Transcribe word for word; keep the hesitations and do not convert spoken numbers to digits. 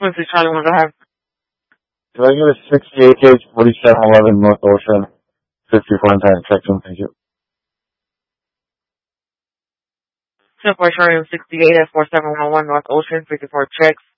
Quincy Charlie, want to go ahead? Can I get a sixty-eight gauge, forty-seven eleven North Ocean, fifty-four nine, check in, thank you. ten four Charlie, sixty-eight at four seven one one North Ocean, fifty-four checks.